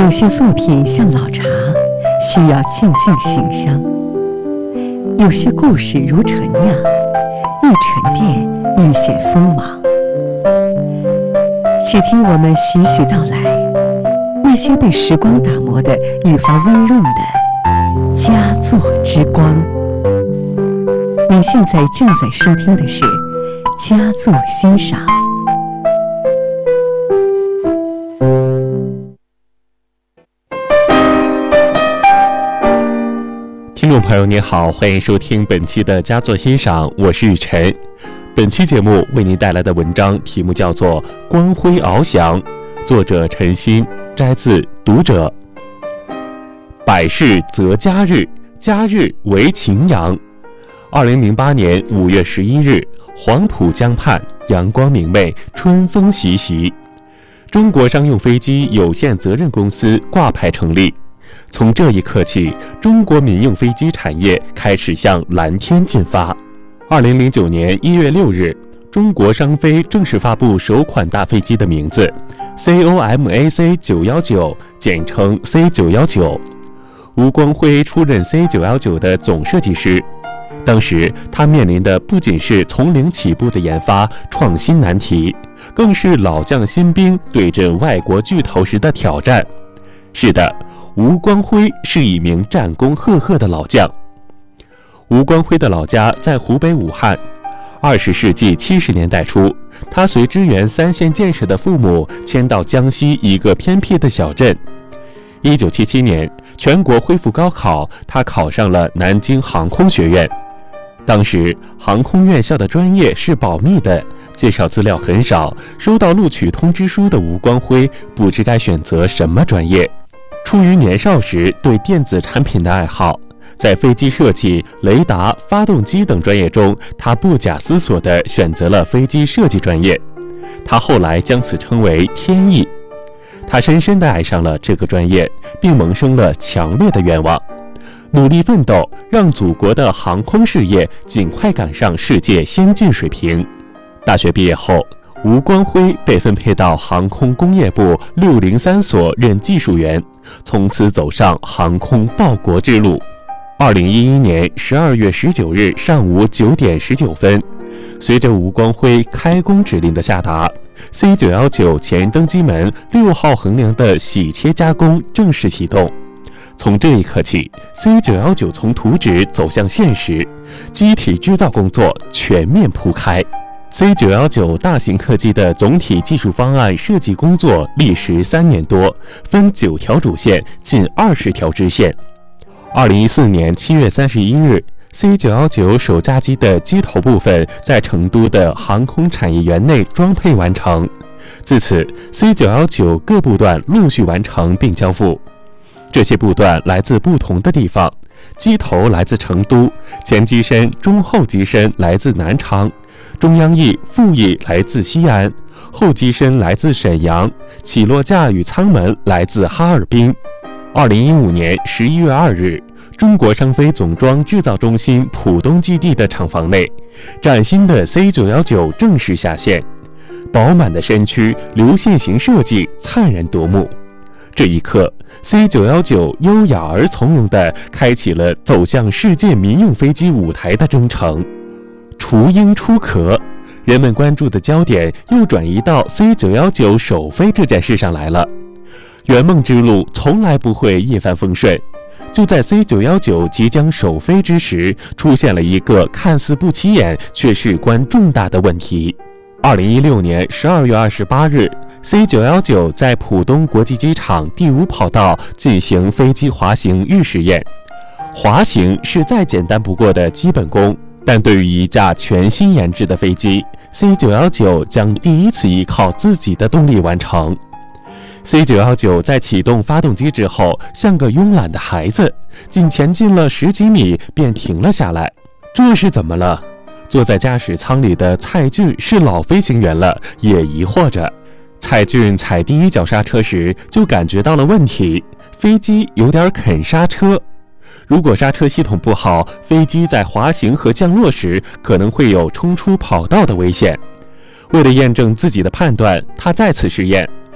有些作品像老茶，需要静静醒香；有些故事如陈酿，愈沉淀愈显锋芒。且听我们徐徐道来，那些被时光打磨的愈发温润的佳作之光。您现在正在收听的是佳作欣赏。 听众朋友您好，欢迎收听本期的佳作欣赏，我是雨晨。本期节目为您带来的文章题目叫做《光辉翱翔》，作者陈鑫，摘自《读者》。百事择佳日，佳日为晴阳。2008年5月11日，黄浦江畔阳光明媚，春风习习。中国商用飞机有限责任公司挂牌成立。从这一刻起，中国民用飞机产业开始向蓝天进发。2009年1月6日，中国商飞正式发布首款大飞机的名字 COMAC 919，简称 C919。吴光辉出任 C919 的总设计师。当时他面临的不仅是从零起步的研发创新难题，更是老将新兵对阵外国巨头时的挑战。是的，吴光辉是一名战功赫赫的老将。吴光辉的老家在湖北武汉。20世纪70年代初，他随支援3线建设的父母迁到江西一个偏僻的小镇。1977年，全国恢复高考，他考上了南京航空学院。当时航空院校的专业是保密的，介绍资料很少，收到录取通知书的吴光辉不知该选择什么专业。出于年少时对电子产品的爱好，在飞机设计、雷达、发动机等专业中，他不假思索地选择了飞机设计专业。他后来将此称为天意。他深深地爱上了这个专业，并萌生了强烈的愿望，努力奋斗，让祖国的航空事业尽快赶上世界先进水平。大学毕业后，吴光辉被分配到航空工业部603所任技术员，从此走上航空报国之路。2011年12月19日上午9点19分，随着吴光辉开工指令的下达， C919 前登机门6号横梁的洗切加工正式启动。从这一刻起， C919 从图纸走向现实，机体制造工作全面铺开。C919 大型客机的总体技术方案设计工作历时3年多，分9条主线，近20条支线。2014年7月31日，C919 首架机的机头部分在成都的航空产业园内装配完成。自此 ，C919 各部段陆续完成并交付。这些部段来自不同的地方，机头来自成都，前机身、中后机身来自南昌，中央翼、副翼来自西安，后机身来自沈阳，起落架与舱门来自哈尔滨。2015年11月2日，中国商飞总装制造中心浦东基地的厂房内，崭新的 C919 正式下线，饱满的身躯、流线型设计灿然夺目。这一刻 ，C919 优雅而从容地开启了走向世界民用飞机舞台的征程。雏鹰出壳，人们关注的焦点又转移到 C919 首飞这件事上来了。圆梦之路从来不会一帆风顺，就在 C919 即将首飞之时，出现了一个看似不起眼却事关重大的问题。2016年12月28日，C919 在浦东国际机场第5跑道进行飞机滑行预试验。滑行是再简单不过的基本功，但对于一架全新研制的飞机， C919 将第一次依靠自己的动力完成。C919 在启动发动机之后，像个慵懒的孩子，仅前进了10几米便停了下来。这是怎么了？坐在驾驶舱里的蔡骏是老飞行员了，也疑惑着。蔡骏踩第一脚刹车时就感觉到了问题，飞机有点啃刹车。如果刹车系统不好，飞机在滑行和降落时可能会有冲出跑道的危险。为了验证自己的判断，他再次试验，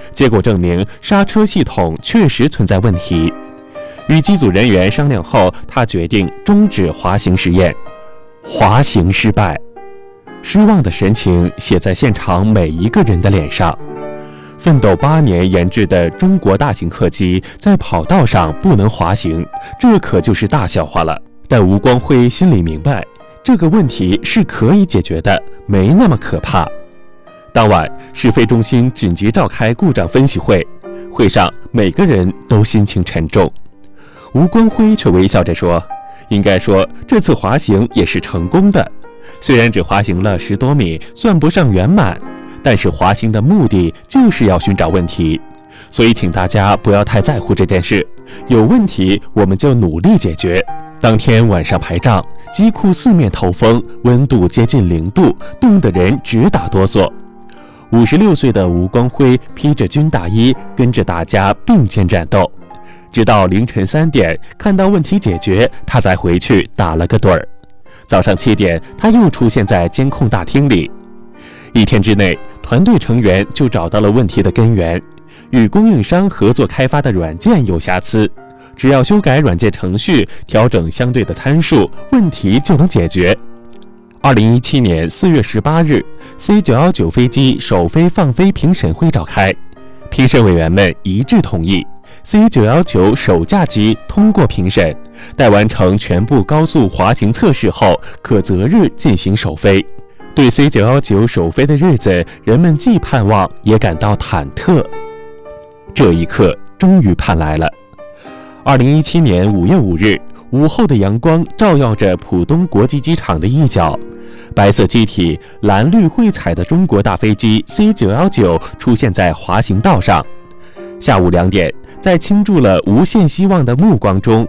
结果证明刹车系统确实存在问题。与机组人员商量后，他决定终止滑行实验。滑行失败，失望的神情写在现场每一个人的脸上。奋斗8年研制的中国大型客机在跑道上不能滑行，这可就是大笑话了。但吴光辉心里明白，这个问题是可以解决的，没那么可怕。当晚，试飞中心紧急召开故障分析会，会上每个人都心情沉重。吴光辉却微笑着说：“应该说，这次滑行也是成功的，虽然只滑行了10多米，算不上圆满。但是滑行的目的就是要寻找问题，所以请大家不要太在乎这件事，有问题我们就努力解决。”当天晚上排仗，机库四面透风，温度接近0度，冻得人直打哆嗦。56岁的吴光辉披着军大衣，跟着大家并肩战斗，直到凌晨3点，看到问题解决，他才回去打了个盹儿。早上7点，他又出现在监控大厅里。1天之内，团队成员就找到了问题的根源，与供应商合作开发的软件有瑕疵，只要修改软件程序，调整相对的参数，问题就能解决。2017年4月18日 ，C919 飞机首飞放飞评审会召开，评审委员们一致同意 C919 首架机通过评审，待完成全部高速滑行测试后，可择日进行首飞。对 C919 首飞的日子，人们既盼望也感到忐忑。这一刻终于盼来了。2017年5月5日，午后的阳光照耀着浦东国际机场的一角，白色机体、蓝绿绘彩的中国大飞机 C919 出现在滑行道上。下午2点，在倾注了无限希望的目光中，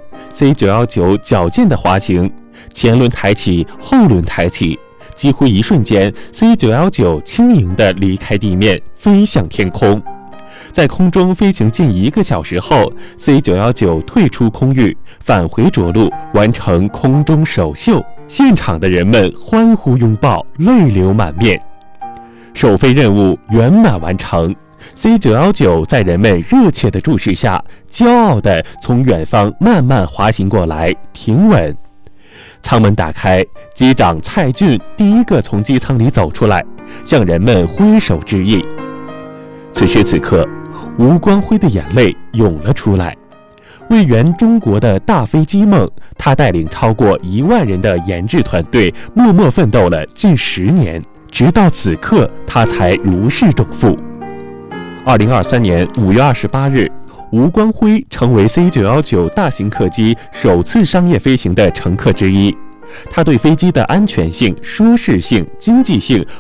C919 矫健的滑行，前轮抬起，后轮抬起，几乎一瞬间 ，C919 轻盈地离开地面，飞向天空。在空中飞行近1个小时后 ，C919 退出空域，返回着陆，完成空中首秀。现场的人们欢呼拥抱，泪流满面。首飞任务圆满完成 ，C919 在人们热切的注视下，骄傲地从远方慢慢滑行过来，停稳。舱门打开，机长蔡骏第一个从机舱里走出来，向人们挥手致意。此时此刻，吴光辉的眼泪涌了出来。为圆中国的大飞机梦，他带领超过1万人的研制团队，默默奋斗了近10年，直到此刻，他才如释重负。2023年5月28日，吴光辉成为 C919 大型客机首次商业飞行的乘客之一。他对飞机的安全性、舒适性、经济性